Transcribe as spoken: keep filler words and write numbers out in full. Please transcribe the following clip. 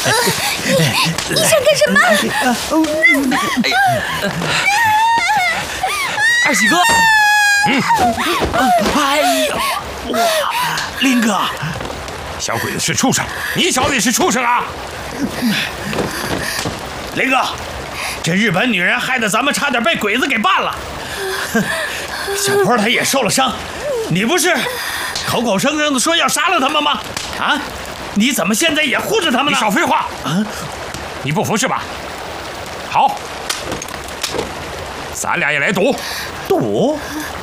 你你想干什么？ 二喜哥，嗯，哎呀，哇，林哥， 小鬼子是畜生，你小子也是畜生啊！ 林哥，这日本女人害得咱们差点被鬼子给办了。小坡他也受了伤，你不是口口声声的说要杀了他们吗？啊，你怎么现在也护着他们呢？ 你少废话！啊，你不服是吧？好，咱俩也来赌。 赌？